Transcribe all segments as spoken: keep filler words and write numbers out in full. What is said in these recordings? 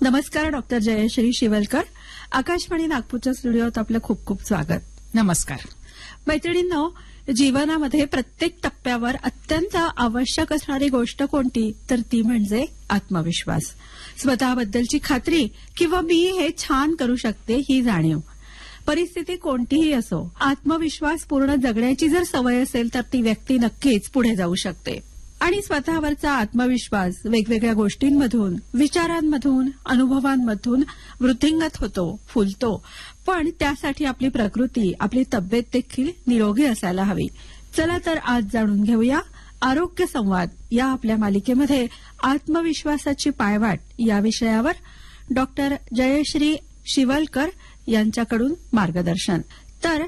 नमस्कार डॉक्टर जयश्री शिवलकर. आकाशवाणी नागपूरच्या स्टुडिओत आपलं खूप खूप स्वागत. नमस्कार मैत्रिणींनो, जीवनामध्ये प्रत्येक टप्प्यावर अत्यंत आवश्यक असणारी गोष्ट कोणती तर ती म्हणजे आत्मविश्वास. स्वतःबद्दलची खात्री किंवा मी हे छान करू शकते ही जाणीव. परिस्थिती कोणतीही असो, आत्मविश्वास पूर्ण जगण्याची जर सवय असेल तर ती व्यक्ती नक्कीच पुढे जाऊ शकते. आणि स्वतःवरचा आत्मविश्वास वेगवेगळ्या गोष्टींमधून, विचारांमधून, अनुभवांमधून वृद्धिंगत होतो, फुलतो. पण त्यासाठी आपली प्रकृती, आपली तब्येत देखील निरोगी असायला हवी. चला तर आज जाणून घेऊया आरोग्य संवाद या आपल्या मालिकेमध्ये आत्मविश्वासाची पायवाट या विषयावर डॉक्टर जयश्री शिवलकर यांच्याकडून मार्गदर्शन. तर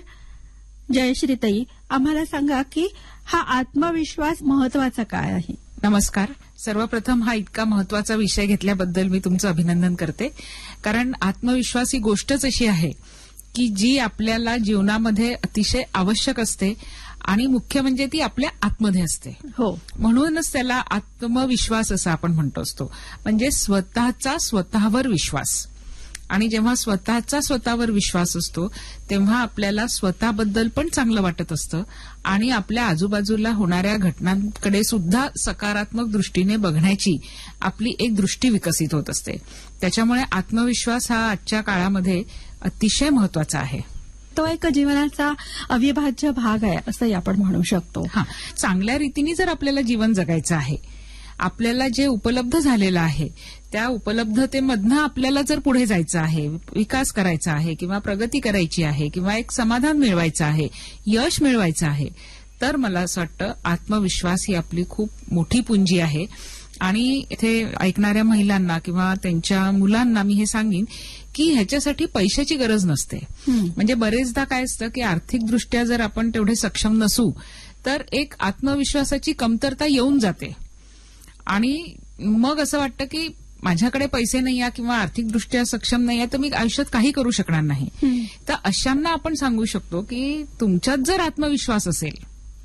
जयश्रीताई, आम्हाला सांगा की हा आत्मविश्वास महत्वाचा काय आहे? नमस्कार. सर्वप्रथम हा इतका महत्वाचा विषय घेतल्याबद्दल मी तुमचं अभिनंदन करते. कारण आत्मविश्वास ही गोष्टच अशी आहे की जी आपल्याला जीवनामध्ये अतिशय आवश्यक असते आणि मुख्य म्हणजे ती आपल्या आतमध्ये असते. हो, म्हणूनच त्याला आत्मविश्वास असं आपण म्हणतो असतो. म्हणजे स्वतःचा स्वतःवर विश्वास. आणि जेव्हा स्वतःचा स्वतःवर विश्वास असतो तेव्हा आपल्याला स्वतःबद्दल पण चांगलं वाटत असतं आणि आपल्या आजूबाजूला होणाऱ्या घटनांकडे सुद्धा सकारात्मक दृष्टीने बघण्याची आपली एक दृष्टी विकसित होत असते. त्याच्यामुळे आत्मविश्वास हा आजच्या काळामध्ये अतिशय महत्वाचा आहे. तो एक जीवनाचा अविभाज्य भाग आहे असंही आपण म्हणू शकतो. हा, चांगल्या रीतीने जर आपल्याला जीवन जगायचं आहे, आपल्याला जे उपलब्ध झालेलं आहे त्या उपलब्धतेमधनं आपल्याला जर पुढे जायचं आहे, विकास करायचा आहे किंवा प्रगती करायची आहे किंवा एक समाधान मिळवायचं आहे, यश मिळवायचं आहे, तर मला असं वाटतं आत्मविश्वास ही आपली खूप मोठी पुंजी आहे. आणि इथे ऐकणाऱ्या महिलांना किंवा त्यांच्या मुलांना मी हे सांगेन की ह्याच्यासाठी पैशाची गरज नसते. म्हणजे बरेचदा काय असतं की आर्थिकदृष्ट्या जर आपण तेवढे सक्षम नसू तर एक आत्मविश्वासाची कमतरता येऊन जाते आणि मग असं वाटतं की माझ्याकडे पैसे नाही आहे किंवा आर्थिकदृष्ट्या सक्षम नाही आहे तर मी आयुष्यात काही करू शकणार नाही. तर अशांना आपण सांगू शकतो की तुमच्यात जर आत्मविश्वास असेल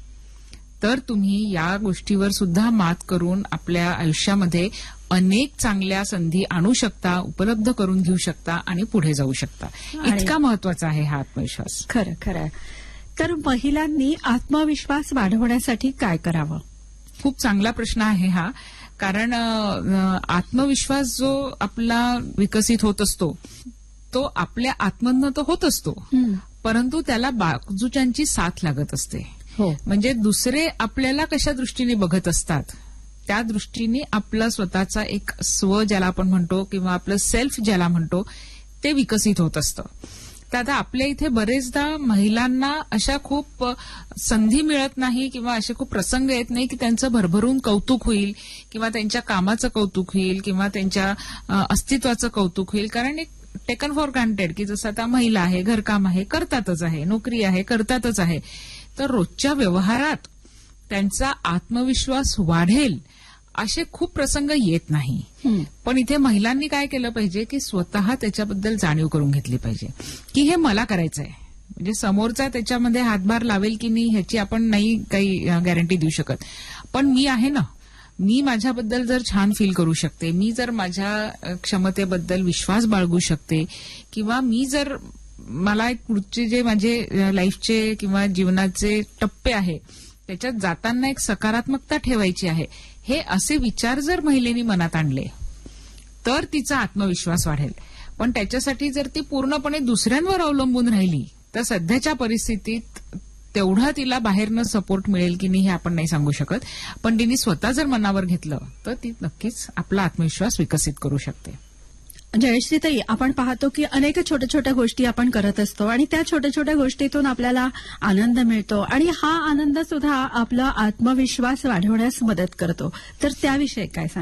तर तुम्ही या गोष्टीवर सुद्धा मात करून आपल्या आयुष्यामध्ये अनेक चांगल्या संधी आणू शकता, उपलब्ध करून घेऊ शकता आणि पुढे जाऊ शकता. इतका महत्वाचा आहे हा आत्मविश्वास. खरं खरं. तर महिलांनी आत्मविश्वास वाढवण्यासाठी काय करावं? खूप चांगला प्रश्न आहे हा. कारण आत्मविश्वास जो आपला विकसित होत असतो तो आपल्या आत्मधनं तर होत असतो, परंतु त्याला बाजूच्यांची साथ लागत असते. हो, म्हणजे दुसरे आपल्याला कशा दृष्टीने बघत असतात त्या दृष्टीने आपला स्वतःचा एक स्व ज्याला आपण म्हणतो किंवा आपलं सेल्फ ज्याला म्हणतो ते विकसित होत असतं. तर आता आपल्या इथे बरेचदा महिलांना अशा खूप संधी मिळत नाही किंवा असे खूप प्रसंग येत नाही की त्यांचं भरभरून कौतुक होईल किंवा त्यांच्या कामाचं कौतुक होईल किंवा त्यांच्या अस्तित्वाचं कौतुक होईल. कारण एक टेकन फॉर ग्रांटेड की जसं आता महिला आहे, घरकाम आहे, करतातच आहे, नोकरी आहे, करतातच आहे. तर रोजच्या व्यवहारात त्यांचा आत्मविश्वास वाढेल असे खूप प्रसंग येत नाही. पण इथे महिलांनी काय केलं पाहिजे की स्वतः त्याच्याबद्दल जाणीव करून घेतली पाहिजे की हे मला करायचं आहे. म्हणजे समोरचा त्याच्यामध्ये हातभार लावेल की नाही ह्याची आपण नाही काही गॅरंटी देऊ शकत, पण मी आहे ना, मी माझ्याबद्दल जर छान फील करू शकते, मी जर माझ्या क्षमतेबद्दल विश्वास बाळगू शकते किंवा मी जर मला एक पुढचे जे माझे लाईफचे किंवा जीवनाचे टप्पे आहे त्याच्यात जाताना एक सकारात्मकता ठेवायची आहे, हे असे विचार जर महिलेनी मनात आणले तर तिचा आत्मविश्वास वाढेल. पण त्याच्यासाठी जर ती पूर्णपणे दुसऱ्यांवर अवलंबून राहिली तर सध्याच्या परिस्थितीत तेवढा तिला बाहेरनं सपोर्ट मिळेल की नाही हे आपण नाही सांगू शकत. पण तिने स्वतः जर मनावर घेतलं तर ती नक्कीच आपला आत्मविश्वास विकसित करू शकते. जयश्रीताई, आपण पाहतो की अनेक छोट्या छोट्या गोष्टी आपण करत असतो आणि त्या छोट्या छोट्या गोष्टीतून आपल्याला आनंद मिळतो आणि हा आनंद सुद्धा आपला आत्मविश्वास वाढवण्यास मदत करतो. तर त्याविषयी काय सांगा?